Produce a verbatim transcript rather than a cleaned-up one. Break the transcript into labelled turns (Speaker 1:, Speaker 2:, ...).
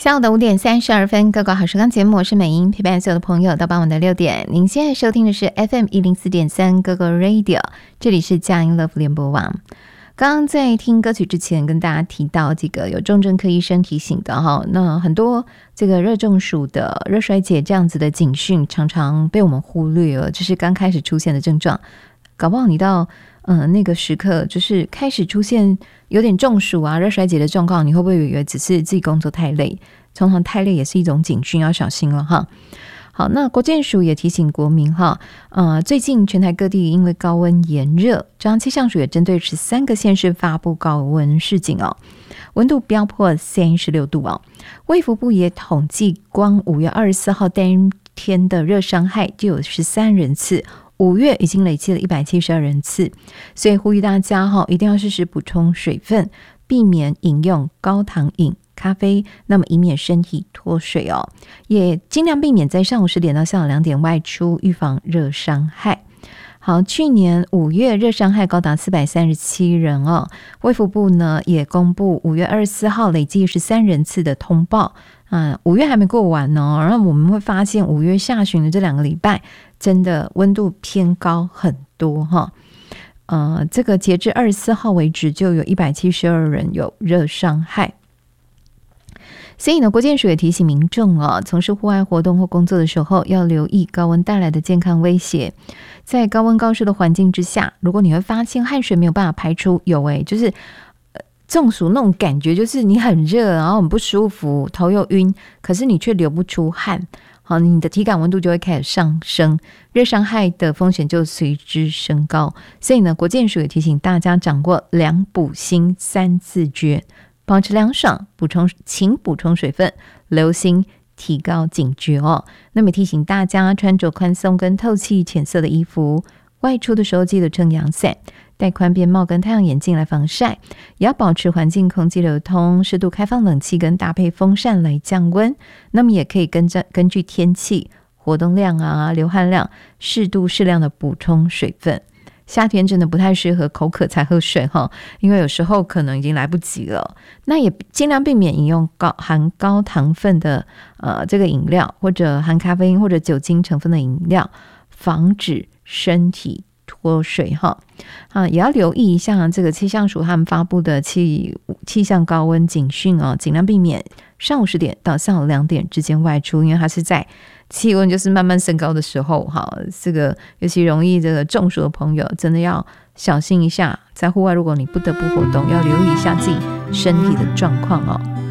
Speaker 1: 下午的五点三十二分，各个好时光节目，我是美英，陪伴所有的朋友到傍晚的六点。您现在收听的是 F M 一零四点三 各个 Radio， 这里是佳音 Love 联播网。刚刚在听歌曲之前，跟大家提到这个有重症科医生提醒的哈，那很多这个热中暑的、热衰竭这样子的警讯，常常被我们忽略了，这是刚开始出现的症状。搞不好你到呃那个时刻，就是开始出现有点中暑啊、热衰竭的状况，你会不会以为只是自己工作太累？通常太累也是一种警讯，要小心了哈。好，那国健署也提醒国民哈，呃，最近全台各地因为高温炎热，中央气象署也针对十三个县市发布高温示警哦，温度飙破三十六度哦。卫福部也统计，光五月二十四号当天的热伤害就有十三人次。五月已经累积了一百七十二人次，所以呼吁大家哈，一定要适时补充水分，避免饮用高糖饮、咖啡，那么以免身体脱水哦。也尽量避免在上午十点到下午两点外出，预防热伤害。好，去年五月热伤害高达四百三十七人哦。卫福部呢也公布五月二十四号累计十三人次的通报。嗯，五月还没过完哦，然后我们会发现五月下旬的这两个礼拜，真的温度偏高很多哈。呃，这个截至二十四号为止，就有一百七十二人有热伤害。所以呢，国健署也提醒民众哦，从事户外活动或工作的时候，要留意高温带来的健康威胁。在高温高湿的环境之下，如果你会发现汗水没有办法排出，有诶，就是中暑那种感觉，就是你很热，然后很不舒服，头又晕，可是你却流不出汗，好，你的体感温度就会开始上升，热伤害的风险就随之升高。所以呢，国健署也提醒大家掌握凉补心三字诀，保持凉爽，补充请补充水分，留心提高警觉哦。那么提醒大家穿着宽松跟透气浅色的衣服，外出的时候记得撑阳伞，戴宽边帽跟太阳眼镜来防晒，也要保持环境空气流通，适度开放冷气跟搭配风扇来降温。那么也可以跟着根据天气、活动量啊、流汗量，适度适量的补充水分。夏天真的不太适合口渴才喝水哈，因为有时候可能已经来不及了。那也尽量避免饮用高含高糖分的呃这个饮料，或者含咖啡因或者酒精成分的饮料，防止身体脱水哈。啊，也要留意一下这个气象署他们发布的气气象高温警讯哦，尽量避免上午十点到下午两点之间外出，因为它是在气温就是慢慢升高的时候哈，这个尤其容易这个中暑的朋友，真的要小心一下，在户外如果你不得不活动，要留意一下自己身体的状况哦。